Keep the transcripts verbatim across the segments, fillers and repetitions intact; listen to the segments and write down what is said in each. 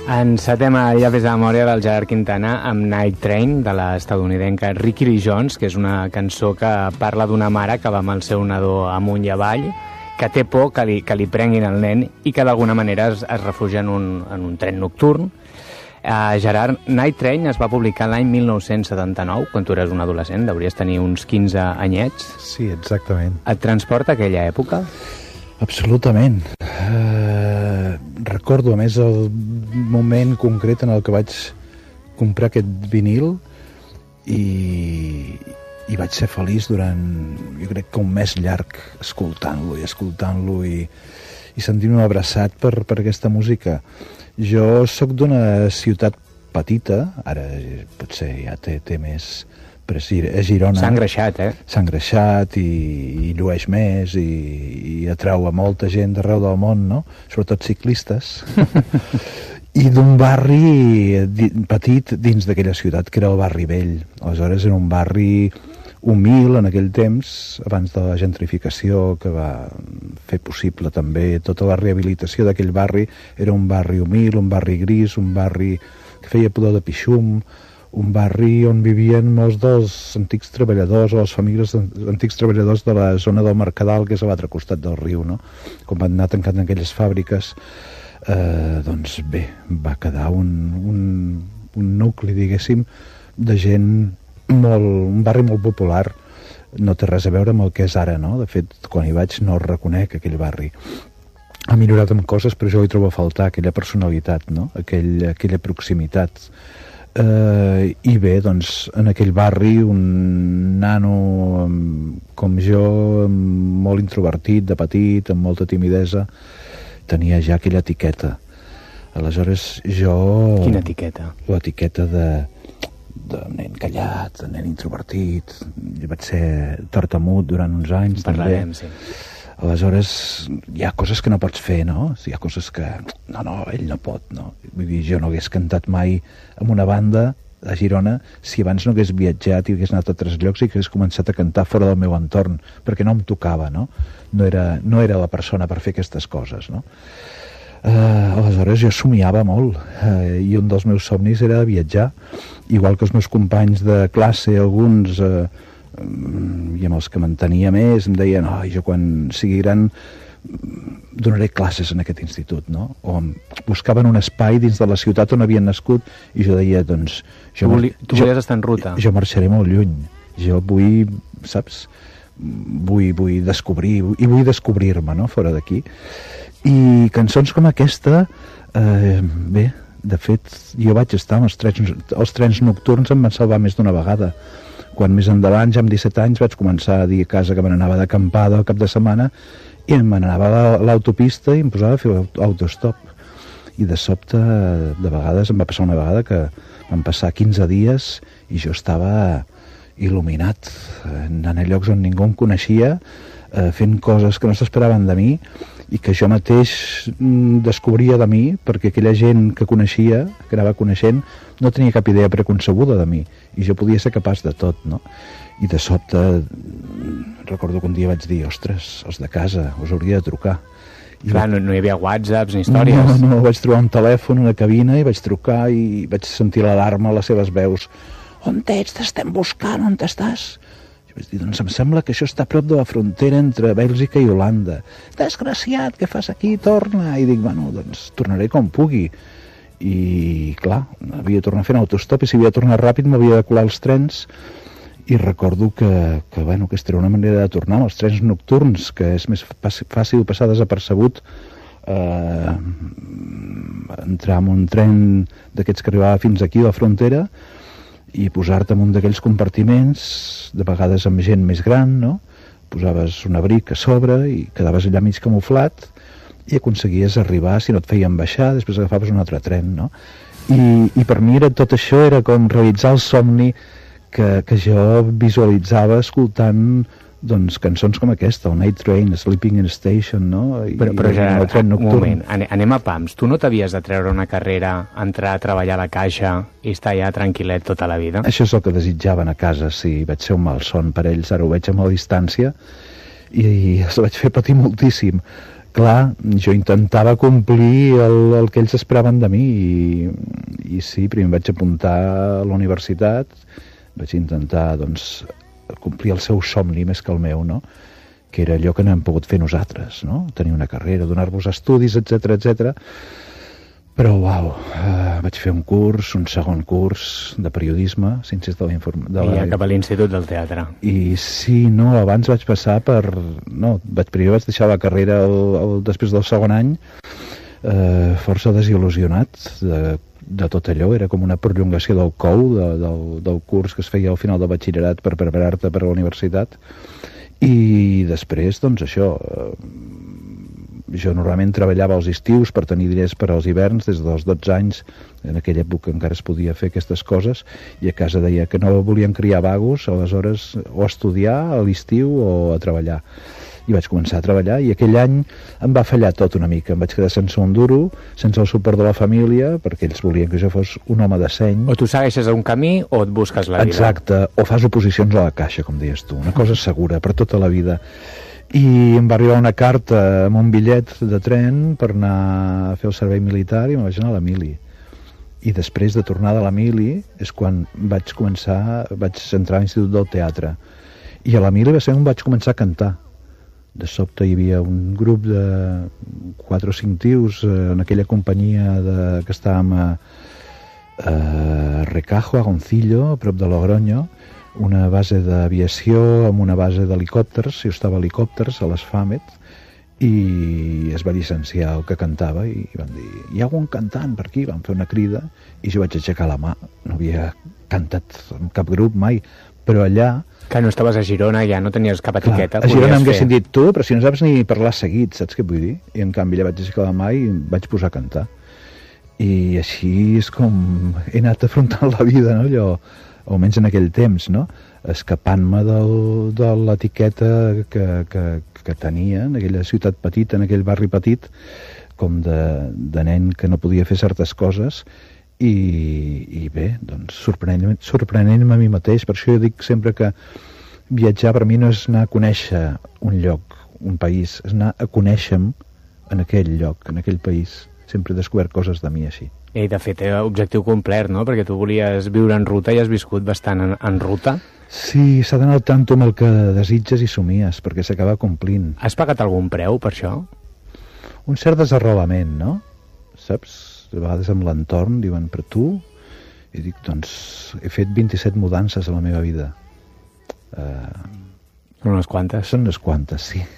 Encetem a Llaves de la Memòria del Gerard Quintana amb Night Train, de l'estadounidenca Rickie Lee Jones, que és una cançó que parla d'una mare que va amb el seu nadó amunt i avall, que té por que li, que li prenguin el nen i que d'alguna manera es, es refugia en un, en un tren nocturn. Uh, Gerard, Night Train es va publicar l'any mil nou-cents setanta-nou, quan tu eres un adolescent, devries tenir uns quinze anyets. Sí, exactament. Et transporta a aquella època? Absolutament. Uh, recordo, a més, el moment concret en el que vaig comprar aquest vinil i, i vaig ser feliç durant, jo crec que un mes llarg, escoltant-lo i escoltant-lo i, i sentint-me abraçat per, per aquesta música. Jo sóc d'una ciutat petita, ara potser ja té, té més, però és Girona. S'ha engreixat, eh? S'ha engreixat i, i llueix més i, i atrau a molta gent d'arreu del món, no? Sobretot ciclistes. I d'un barri di, petit dins d'aquella ciutat, que era el barri vell. Aleshores era un barri humil en aquell temps, abans de la gentrificació que va fer possible també tota la rehabilitació d'aquell barri. Era un barri humil, un barri gris, un barri que feia pudor de pixum, un barri on vivien molts dels antics treballadors o les famílies d'antics treballadors de la zona del Mercadal, que és a l'altre costat del riu, no? Com van anar tancant aquelles fàbriques, eh, doncs bé, va quedar un, un, un nucli, diguéssim, de gent molt, un barri molt popular. No té res a veure amb el que és ara, no? De fet, quan hi vaig no reconec aquell barri. Ha millorat amb coses, però jo hi trobo a faltar aquella personalitat, no? Aquell, aquella proximitat. Uh, i bé, doncs en aquell barri un nano um, com jo, um, molt introvertit de petit, amb molta timidesa, tenia ja aquella etiqueta. Aleshores jo... Quina etiqueta? L'etiqueta de, de nen callat, de nen introvertit. Jo vaig ser tartamut durant uns anys. Parlarem, també. sí. Aleshores, hi ha coses que no pots fer, no? Hi ha coses que... No, no, ell no pot, no? Vull dir, jo no hagués cantat mai amb una banda a Girona si abans no hagués viatjat i hagués anat a tres llocs i hagués començat a cantar fora del meu entorn, perquè no em tocava, no? No era, no era la persona per fer aquestes coses, no? Uh, aleshores jo somiava molt uh, i un dels meus somnis era viatjar, igual que els meus companys de classe, alguns... Uh, i amb els que mantenia més em deien, oh, jo quan sigui gran donaré classes en aquest institut, no? O buscaven un espai dins de la ciutat on havien nascut i jo deia, doncs... Jo tu, voli, tu volies estar en ruta. Jo marxaré molt lluny. Jo vull, saps? Vull, vull descobrir, i vull descobrir-me, no?, fora d'aquí. I cançons com aquesta, eh, bé, de fet, jo vaig estar amb els trens, els trens nocturns, em van salvar més d'una vegada. Quan més endavant, ja amb disset anys, vaig començar a dir a casa que me n'anava d'acampada al cap de setmana i me n'anava a l'autopista i em posava a fer autostop. I de sobte, de vegades, em va passar una vegada que van passar quinze dies i jo estava il·luminat, anant a llocs on ningú em coneixia, fent coses que no s'esperaven de mi i que jo mateix descobria de mi, perquè aquella gent que coneixia, que anava coneixent, no tenia cap idea preconcebuda de mi, i jo podia ser capaç de tot, no? I de sobte, recordo que un dia vaig dir, ostres, els de casa, us hauria de trucar. I Clar, vaig... no, no hi havia whatsapps ni històries. No, no, vaig trobar un telèfon, una cabina, i vaig trucar i vaig sentir l'alarma a les seves veus. On ets? T'estem buscant, on t'estàs? I vaig dir, doncs em sembla que això està a prop de la frontera entre Bèlgica i Holanda. Desgraciat, què fas aquí? Torna! I dic, bueno, doncs tornaré com pugui. I, clar, havia de tornar fent autostop i si havia de tornar ràpid m'havia de colar els trens i recordo que, que, bueno, que aquesta era una manera de tornar amb els trens nocturns, que és més fàcil passar desapercebut, eh, entrar en un tren d'aquests que arribava fins aquí a la frontera i posar-te en un d'aquells compartiments, de vegades amb gent més gran, no? Posaves un abric a sobre i quedaves allà mig camuflat i aconseguies arribar, si no et feien baixar, després agafaves un altre tren, no? I, i per mi era, tot això era com realitzar el somni que, que jo visualitzava escoltant doncs, cançons com aquesta, el Night Train, Sleeping in a Station, no? I, però, però ja, el tren nocturn. Un moment, anem a pams. Tu no t'havies de treure una carrera, entrar a treballar a la caixa i estar allà tranquil·let tota la vida? Això és el que desitjaven a casa, sí. Vaig ser un malson per ells, ara ho veig a molt distància i els vaig fer patir moltíssim. clar, jo intentava complir el, el que ells esperaven de mi i, i sí, primer vaig apuntar a la universitat, vaig intentar doncs complir el seu somni més que el meu, no? Que era allò que no hem pogut fer nosaltres, no? Tenir una carrera, donar-vos estudis, etcètera, etcètera. Però, uau, uh, vaig fer un curs, un segon curs de periodisme, ciències de la informació... I ja cap a l'Institut del Teatre. I sí, no, abans vaig passar per... No, vaig, primer vaig deixar la carrera el, el, després del segon any, eh, força desil·lusionat de, de tot allò. Era com una prolongació del cou, de, del, del curs que es feia al final del batxillerat per preparar-te per a la universitat. I després, doncs això... Eh, jo normalment treballava als estius per tenir diners per als hiverns des dels dotze anys, en aquella època encara es podia fer aquestes coses, i a casa deia que no volien criar vagos, aleshores o estudiar a l'estiu o a treballar. I vaig començar a treballar i aquell any em va fallar tot una mica, em vaig quedar sense un duro, sense el suport de la família, perquè ells volien que jo fos un home de seny. O tu segueixes un camí o et busques la vida. Exacte, o fas oposicions a la caixa, com deies tu, una cosa segura per tota la vida. I em va arribar una carta amb un bitllet de tren per anar a fer el servei militar i em vaig anar a la mili. I després de tornar de la mili és quan vaig començar, vaig entrar a l'Institut del Teatre. I a la mili va ser on vaig començar a cantar. De sobte hi havia un grup de quatre o cinc tios en aquella companyia de, que estàvem a, a Recajo, a Goncillo, a prop de Logroño, una base d'aviació amb una base d'helicòpters, jo estava a helicòpters a les FAMET, i es va llicenciar el que cantava i van dir, hi ha algun cantant per aquí? Van fer una crida i jo vaig aixecar la mà. No havia cantat en cap grup mai, però allà... Que no estaves a Girona, ja no tenies cap etiqueta. Clar, a Girona em haguessin dit tu, però si no saps ni parlar seguit, saps què vull dir? I en canvi allà vaig aixecar la mà i vaig posar a cantar. I així és com he anat afrontant la vida, no? Allò, almenys en aquell temps, no? Escapant-me del, de l'etiqueta que, que, que tenia en aquella ciutat petita, en aquell barri petit, com de, de nen que no podia fer certes coses, i, i bé, doncs sorprenent-me sorprenent a mi mateix. Per això jo dic sempre que viatjar per mi no és anar a conèixer un lloc, un país, és anar a conèixer-me en aquell lloc, en aquell país. Sempre he descobert coses de mi així. I de fet, objectiu complet, no? Perquè tu volies viure en ruta i has viscut bastant en, en ruta. Sí, s'ha d'anar al tanto amb el que desitges i somies, perquè s'acaba complint. Has pagat algun preu per això? Un cert desarrelament, no? Saps? A vegades amb l'entorn diuen, però tu? I dic, doncs, he fet vint-i-set mudances a la meva vida. Uh, Són unes quantes. Són unes quantes, sí.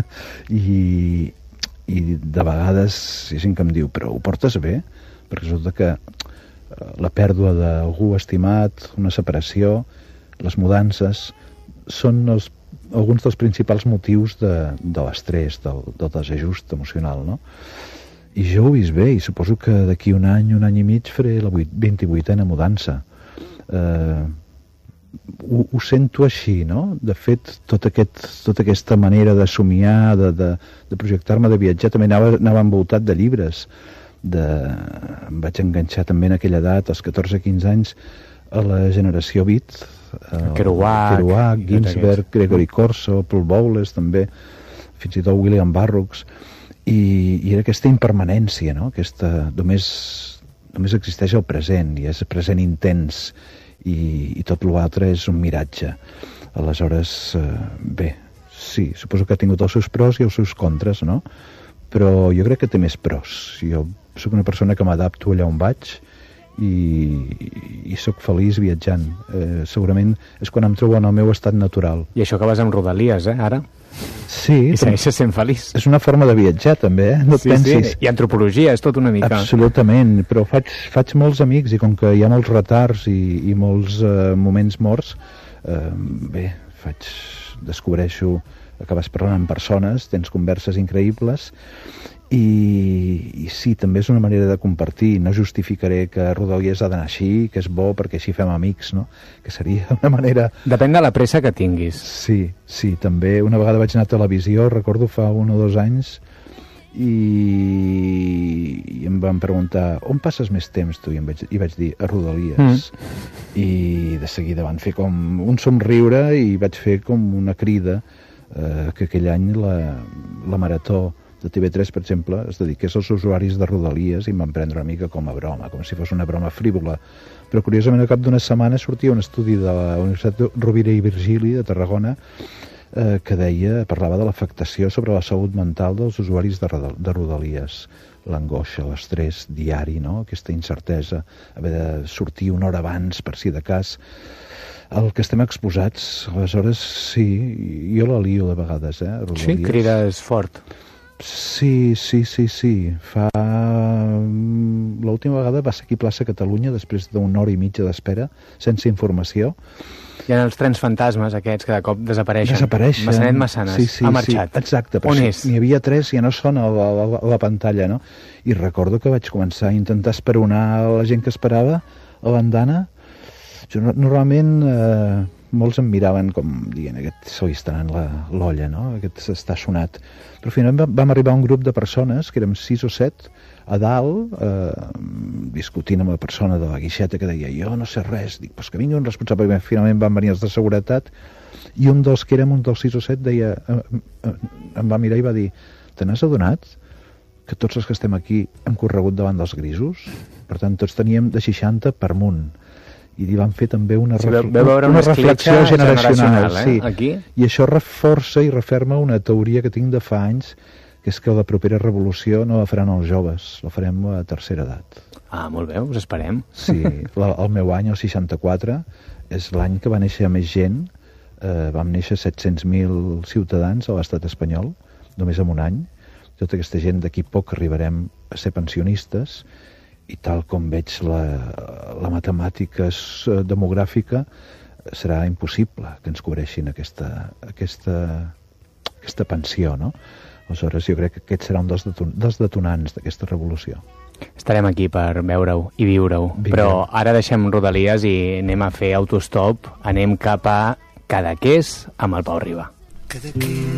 I, I de vegades hi ha gent que em diu, però ho portes bé? Perquè resulta que la pèrdua d'algú estimat, una separació, les mudances, són els, alguns dels principals motius de, de l'estrès, del, del desajust emocional, no? I jo ho he vist bé, i suposo que d'aquí un any, un any i mig faré la vint-i-vuitena mudança. Eh, ho, ho sento així, no? De fet, tot aquest, tota aquesta manera de somiar, de, de, de projectar-me, de viatjar, també anava, anava envoltat de llibres. De... Em vaig enganxar també en aquella edat, als catorze quinze anys, a la generació Beat, Kerouac, Kerouac, Ginsberg, Gregory Corso, Paul Bowles també, fins i tot William Burroughs, i, i era aquesta impermanència, no? Aquesta, només, només existeix el present, i és present intens, i, i tot l'altre és un miratge. Aleshores, eh, bé, sí, suposo que ha tingut els seus pros i els seus contres, no? Però jo crec que té més pros. Jo soc una persona que m'adapto allà on vaig i, i sóc feliç viatjant. Eh, segurament és quan em trobo en el meu estat natural. I això que vas amb Rodalies, eh, ara? Sí. I segueixes sent feliç. És una forma de viatjar, també, eh? No et sí, pensis. Sí. I antropologia, és tot una mica. Absolutament, però faig, faig molts amics i com que hi ha molts retards i, i molts eh, moments morts, eh, bé, faig, descobreixo, acabes parlant amb persones, tens converses increïbles i, i sí, també és una manera de compartir. No justificaré que Rodalies ha d'anar així, que és bo perquè així fem amics, no? Que seria una manera... Depèn de la pressa que tinguis. Sí, sí, també. Una vegada vaig anar a televisió, recordo fa un o dos anys, i, i em van preguntar on passes més temps tu? I, em vaig, i vaig dir a Rodalies. Mm. I de seguida van fer com un somriure i vaig fer com una crida eh, que aquell any la, la marató de T V tres, per exemple, es dediqués als usuaris de Rodalies i em van prendre una mica com a broma, com si fos una broma frívola. Però, curiosament, al cap d'una setmana sortia un estudi de la Universitat Rovira i Virgili de Tarragona eh, que deia, parlava de l'afectació sobre la salut mental dels usuaris de, de Rodalies. L'angoixa, l'estrès diari, no? Aquesta incertesa, haver de sortir una hora abans per si de cas, el que estem exposats. Aleshores, sí, jo la lio de vegades, eh? Rodalies. Sí, crides fort. Sí, sí, sí, sí. Fa... L'última vegada va ser aquí a Plaça Catalunya, després d'una hora i mitja d'espera, sense informació. Hi ha els trens fantasmes aquests que de cop desapareixen. Desapareixen. Massanet Massanes sí, sí, ha marxat. Sí, exacte. On és? N'hi havia tres, ja no sona a la, a, la, a la pantalla, no? I recordo que vaig començar a intentar esperonar la gent que esperava a l'andana. Jo normalment... Eh, molts em miraven com dient, aquest se li està anant l'olla, no? Aquest està sonat. Però finalment vam arribar a un grup de persones, que érem sis o set, a dalt, eh, discutint amb la persona de la guixeta que deia, jo no sé res, dic, pues que vingui un responsable, perquè finalment van venir els de seguretat, i un dels que érem un dels sis o set deia, eh, eh, em va mirar i va dir, te n'has adonat que tots els que estem aquí hem corregut davant dels grisos? Per tant, tots teníem de seixanta per amunt. I li van fer també una, sí, ref... una, una reflexió generacional, generacional eh? sí. Aquí? I això reforça i referma una teoria que tinc de fa anys, que és que la propera revolució no la faran els joves, la farem a tercera edat. Ah, molt bé, us esperem. Sí, la, el meu any, el seixanta-quatre, és l'any que va néixer més gent, eh, vam néixer set-cents mil ciutadans a l'estat espanyol, només en un any. Tota aquesta gent d'aquí poc arribarem a ser pensionistes, i tal com veig la, la matemàtica demogràfica, serà impossible que ens cobreixin aquesta, aquesta, aquesta pensió, no? Aleshores, jo crec que aquest serà un dels, deton dels detonants d'aquesta revolució. Estarem aquí per veure-ho i viure-ho, però ara deixem Rodalies i anem a fer autostop, anem cap a Cadaqués amb el Pau Riba. Cadaqués.